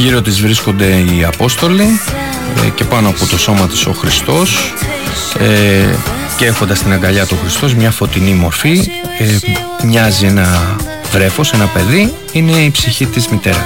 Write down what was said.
Γύρω της βρίσκονται οι Απόστολοι και πάνω από το σώμα της ο Χριστός, και έχοντας την αγκαλιά του Χριστός μια φωτεινή μορφή, μοιάζει ένα βρέφος, ένα παιδί, είναι η ψυχή της μητέρας.